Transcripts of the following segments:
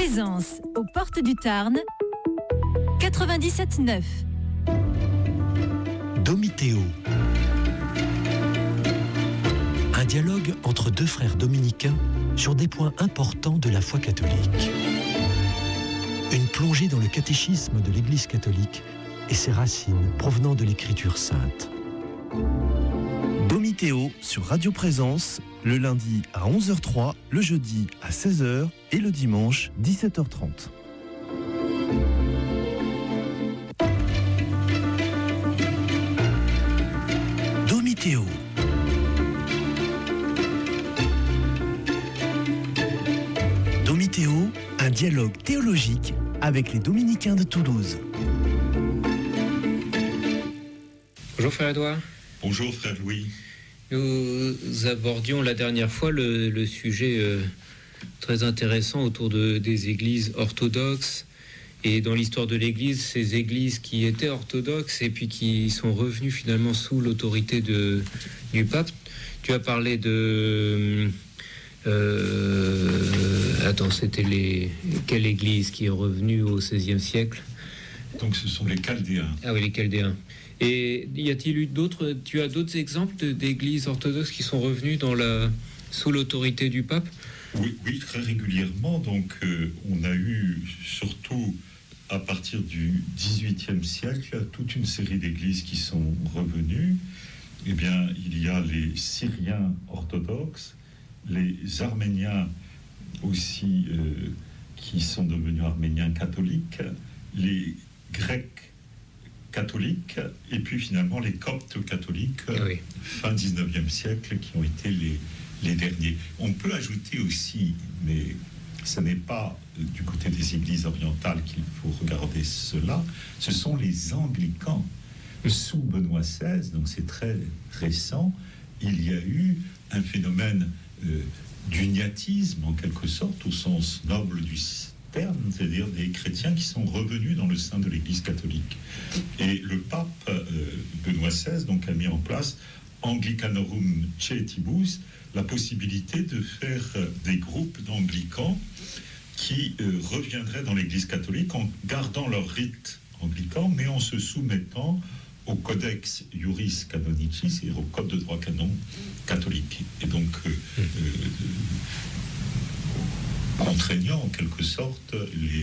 Plaisance, aux portes du Tarn, 97.9. Domitéo. Un dialogue entre deux frères dominicains sur des points importants de la foi catholique. Une plongée dans le catéchisme de l'Église catholique et ses racines provenant de l'Écriture sainte. Domitéo sur Radio Présence, le lundi à 11h03, le jeudi à 16h et le dimanche 17h30. Domitéo. Domitéo, un dialogue théologique avec les dominicains de Toulouse. Bonjour frère Edouard. Bonjour frère Louis. Nous abordions la dernière fois le sujet très intéressant autour des églises orthodoxes et dans l'histoire de l'église, ces églises qui étaient orthodoxes et puis qui sont revenues finalement sous l'autorité du pape. Tu as parlé de... c'était quelle église qui est revenue au XVIe siècle? Donc ce sont les Chaldéens. Ah oui, les Chaldéens. Et y a-t-il eu tu as d'autres exemples d'églises orthodoxes qui sont revenues sous l'autorité du pape? Oui, très régulièrement. Donc on a eu, surtout à partir du XVIIIe siècle, toute une série d'églises qui sont revenues. Eh bien, il y a les Syriens orthodoxes, les Arméniens aussi, qui sont devenus Arméniens catholiques, les Grecs catholiques, et puis finalement les Coptes catholiques, oui. Fin 19e siècle, qui ont été les derniers. On peut ajouter aussi, mais ce n'est pas du côté des églises orientales qu'il faut regarder cela, ce sont les anglicans. Sous Benoît XVI, donc c'est très récent, il y a eu un phénomène d'uniatisme, en quelque sorte, au sens noble du terme, c'est-à-dire des chrétiens qui sont revenus dans le sein de l'Église catholique. Et le pape Benoît XVI donc, a mis en place Anglicanorum Caetibus, la possibilité de faire des groupes d'anglicans qui reviendraient dans l'Église catholique en gardant leur rite anglican, mais en se soumettant au Codex Iuris Canonicis et au Code de droit canon catholique. Et donc, contraignant en quelque sorte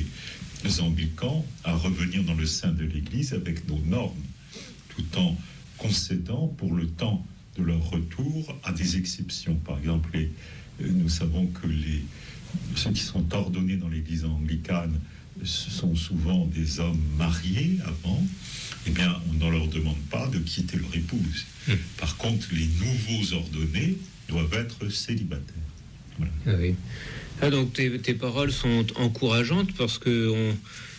les anglicans à revenir dans le sein de l'Église avec nos normes, tout en concédant pour le temps de leur retour à des exceptions. Par exemple, nous savons que ceux qui sont ordonnés dans l'Église anglicane sont souvent des hommes mariés avant. Eh bien, on ne leur demande pas de quitter leur épouse. Par contre, les nouveaux ordonnés doivent être célibataires. Voilà. Ah oui. Ah, donc tes paroles sont encourageantes parce que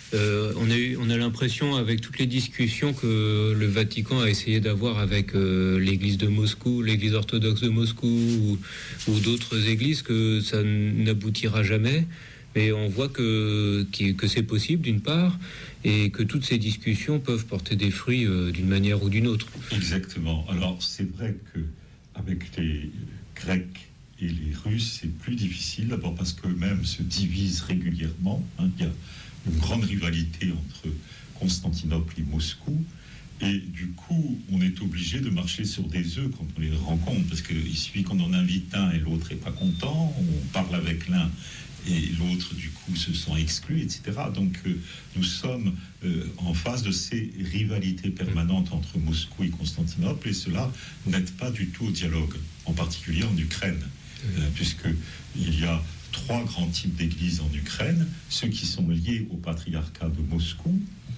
on a l'impression avec toutes les discussions que le Vatican a essayé d'avoir avec l'église de Moscou, l'église orthodoxe de Moscou ou d'autres églises que ça n'aboutira jamais. Mais on voit que c'est possible d'une part et que toutes ces discussions peuvent porter des fruits d'une manière ou d'une autre. Exactement. Alors c'est vrai qu'avec les Grecs et les Russes, c'est plus difficile, d'abord parce qu'eux-mêmes se divisent régulièrement. Il y a une grande rivalité entre Constantinople et Moscou. Et du coup, on est obligé de marcher sur des œufs quand on les rencontre, parce qu'il suffit qu'on en invite un et l'autre n'est pas content, on parle avec l'un et l'autre, du coup, se sent exclu, etc. Donc, nous sommes en face de ces rivalités permanentes entre Moscou et Constantinople, et cela n'aide pas du tout au dialogue, en particulier en Ukraine, puisqu'il y a 3 grands types d'églises en Ukraine, ceux qui sont liés au patriarcat de Moscou,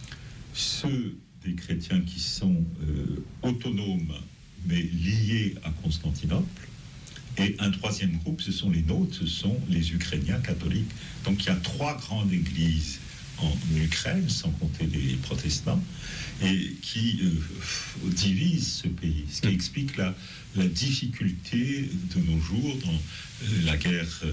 ceux des chrétiens qui sont autonomes, mais liés à Constantinople, et un 3e groupe, ce sont les nôtres, ce sont les Ukrainiens catholiques. Donc il y a 3 grandes églises en Ukraine, sans compter les protestants, et qui divisent ce pays, ce qui explique la difficulté de nos jours dans la guerre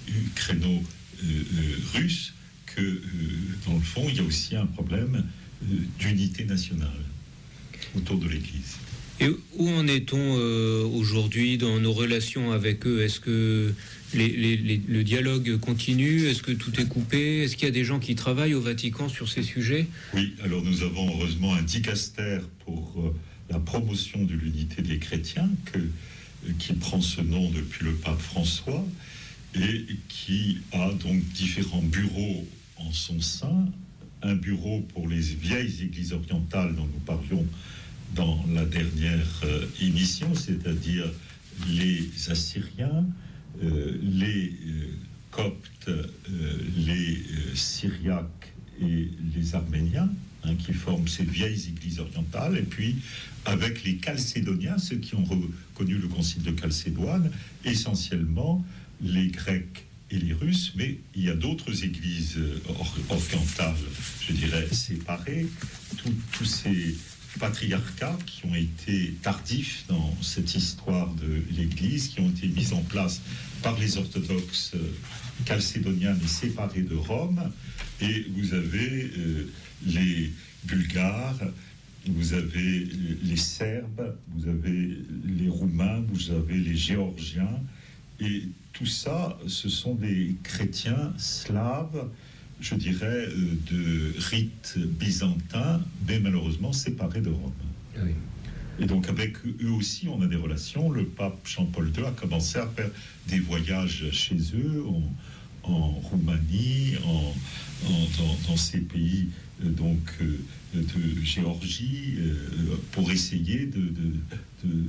ukraino-russe, que dans le fond, il y a aussi un problème d'unité nationale. autour de l'Église. Et où en est-on aujourd'hui dans nos relations avec eux ? Est-ce que le dialogue continue ? Est-ce que tout est coupé ? Est-ce qu'il y a des gens qui travaillent au Vatican sur ces sujets ? Oui, alors nous avons heureusement un dicaster pour la promotion de l'unité des chrétiens qui prend ce nom depuis le pape François et qui a donc différents bureaux en son sein. Un bureau pour les vieilles églises orientales dont nous parlions dans la dernière émission, c'est-à-dire les Assyriens, les Coptes, les Syriaques et les Arméniens, qui forment ces vieilles églises orientales, et puis avec les Chalcédoniens, ceux qui ont reconnu le concile de Chalcédoine, essentiellement les Grecs et les Russes, mais il y a d'autres églises orientales, je dirais, séparées, tous ces patriarcats qui ont été tardifs dans cette histoire de l'Église, qui ont été mis en place par les orthodoxes chalcédoniens mais séparés de Rome, et vous avez les Bulgares, vous avez les Serbes, vous avez les Roumains, vous avez les Géorgiens, et tout ça, ce sont des chrétiens slaves, je dirais, de rite byzantin, mais malheureusement séparés de Rome. Oui. Et donc avec eux aussi, on a des relations. Le pape Jean-Paul II a commencé à faire des voyages chez eux, en Roumanie, dans ces pays de Géorgie, pour essayer de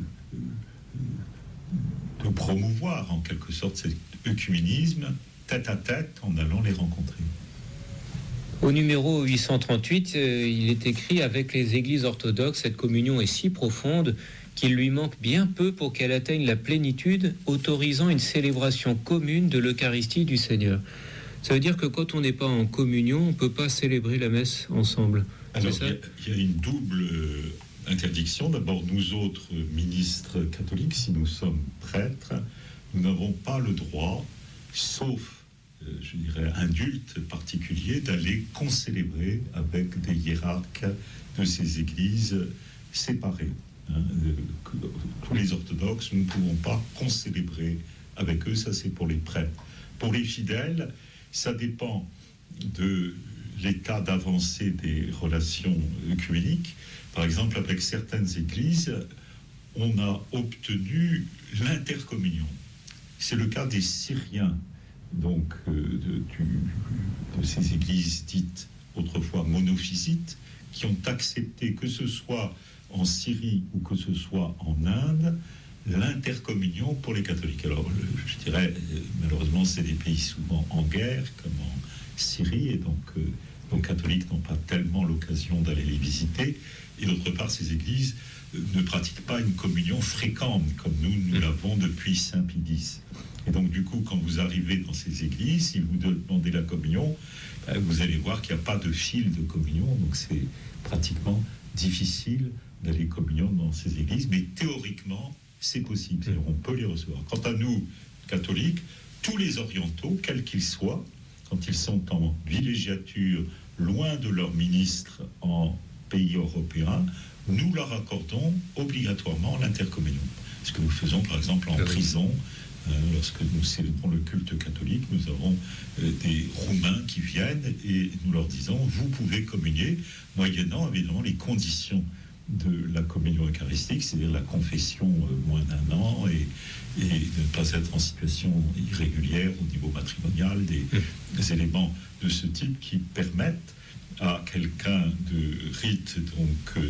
promouvoir en quelque sorte cet œcuménisme tête à tête en allant les rencontrer. Au numéro 838, il est écrit « Avec les églises orthodoxes, cette communion est si profonde qu'il lui manque bien peu pour qu'elle atteigne la plénitude, autorisant une célébration commune de l'Eucharistie du Seigneur. » Ça veut dire que quand on n'est pas en communion, on ne peut pas célébrer la messe ensemble. Alors, il y a une double interdiction. D'abord, nous autres ministres catholiques, si nous sommes prêtres, nous n'avons pas le droit, sauf je dirais, un culte particulier, d'aller concélébrer avec des hiérarques de ces églises séparées. Tous les orthodoxes, nous ne pouvons pas concélébrer avec eux, ça c'est pour les prêtres. Pour les fidèles, ça dépend de l'état d'avancée des relations œcuméniques. Par exemple, avec certaines églises, on a obtenu l'intercommunion. C'est le cas des Syriens, donc de ces églises dites autrefois monophysites, qui ont accepté, que ce soit en Syrie ou que ce soit en Inde, l'intercommunion pour les catholiques. Alors, je dirais, malheureusement, c'est des pays souvent en guerre, comme en Syrie, et donc nos catholiques n'ont pas tellement l'occasion d'aller les visiter. Et d'autre part, ces églises ne pratiquent pas une communion fréquente, comme nous l'avons depuis Saint Pie X. Et donc, du coup, quand vous arrivez dans ces églises, si vous demandez la communion, vous allez voir qu'il n'y a pas de fil de communion, donc c'est pratiquement difficile d'aller communion dans ces églises, mais théoriquement, c'est possible, c'est-à-dire on peut les recevoir. Quant à nous, catholiques, tous les orientaux, quels qu'ils soient, quand ils sont en villégiature, loin de leurs ministres en pays européens, nous leur accordons obligatoirement l'intercommunion. Ce que nous faisons, par exemple, en prison. Lorsque nous célébrons le culte catholique, nous avons des Roumains qui viennent et nous leur disons, vous pouvez communier, moyennant évidemment les conditions de la communion eucharistique, c'est-à-dire la confession moins d'un an et de ne pas être en situation irrégulière au niveau matrimonial, des éléments de ce type qui permettent à quelqu'un de rite donc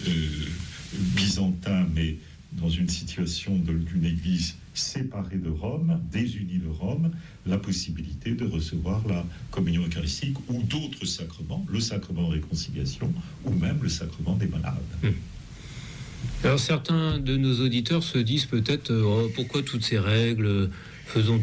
byzantin, mais dans une situation d'une église séparée de Rome, désunie de Rome, la possibilité de recevoir la communion eucharistique ou d'autres sacrements, le sacrement de réconciliation ou même le sacrement des malades. Alors certains de nos auditeurs se disent peut-être pourquoi toutes ces règles, allons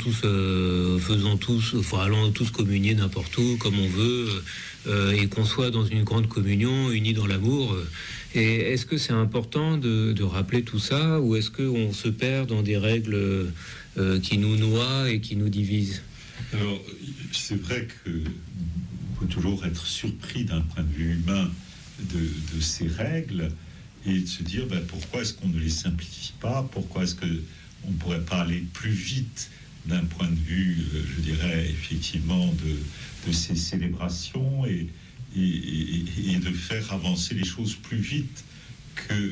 tous communier n'importe où comme on veut et qu'on soit dans une grande communion unis dans l'amour. Et est-ce que c'est important de rappeler tout ça, ou est-ce qu'on se perd dans des règles qui nous noient et qui nous divisent ? Alors, c'est vrai qu'il faut toujours être surpris d'un point de vue humain de ces règles, et de se dire pourquoi est-ce qu'on ne les simplifie pas, pourquoi est-ce qu'on ne pourrait pas aller plus vite d'un point de vue, je dirais, effectivement, de ces célébrations et de faire avancer les choses plus vite que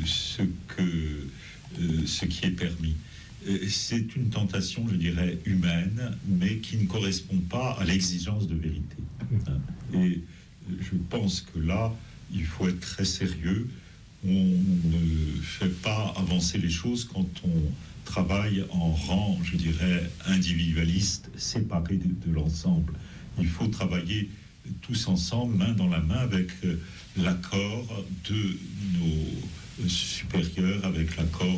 ce qui est permis. C'est une tentation, je dirais, humaine, mais qui ne correspond pas à l'exigence de vérité. Et je pense que là, il faut être très sérieux. On ne fait pas avancer les choses quand on travaille en rang, je dirais, individualiste, séparé de l'ensemble. Il faut travailler tous ensemble, main dans la main, avec l'accord de nos supérieurs, avec l'accord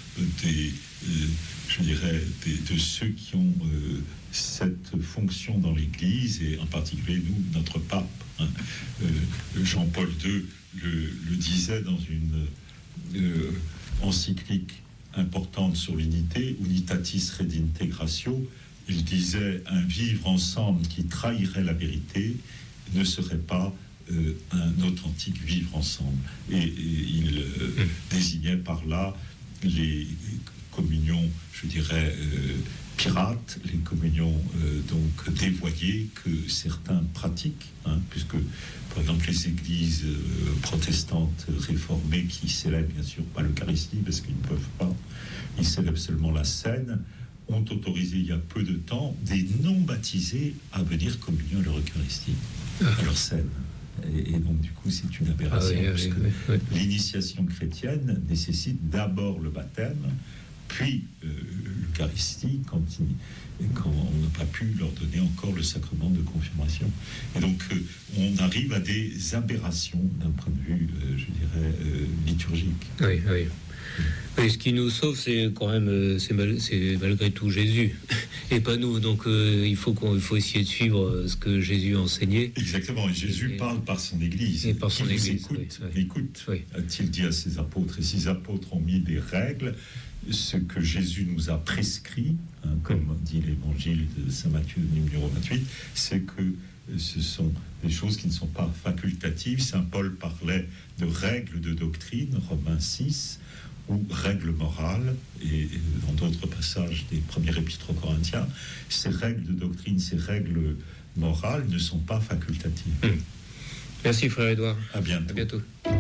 de ceux qui ont cette fonction dans l'Église, et en particulier nous, notre pape. Jean-Paul II le disait dans une encyclique importante sur l'unité, Unitatis Redintegratio. Il disait: un vivre ensemble qui trahirait la vérité ne serait pas un authentique vivre ensemble. Et il désignait par là les communions, je dirais, pirates, les communions donc dévoyées que certains pratiquent, puisque par exemple les églises protestantes réformées qui célèbrent bien sûr pas l'Eucharistie parce qu'ils ne peuvent pas, ils célèbrent seulement la scène, ont autorisé il y a peu de temps des non-baptisés à venir communier à leur Eucharistie, à leur scène. Et donc du coup c'est une aberration, puisque l'initiation chrétienne nécessite d'abord le baptême, puis l'Eucharistie quand on n'a pas pu leur donner encore le sacrement de confirmation. Et donc on arrive à des aberrations d'un point de vue, je dirais, liturgique. Oui. Et ce qui nous sauve, c'est quand même, c'est malgré tout Jésus, et pas nous. Donc il faut essayer de suivre ce que Jésus a enseigné. Exactement. Et Jésus parle par son Église. Et par son Église. Écoute. A-t-il dit à ses apôtres? Et ses apôtres ont mis des règles, ce que Jésus nous a prescrit, comme dit l'Évangile de Saint Matthieu numéro 28, c'est que ce sont des choses qui ne sont pas facultatives. Saint Paul parlait de règles de doctrine, Romains 6, ou règles morales, et dans d'autres passages des premiers épîtres aux Corinthiens, ces règles de doctrine, ces règles morales ne sont pas facultatives. Merci frère Édouard. À bientôt. À bientôt.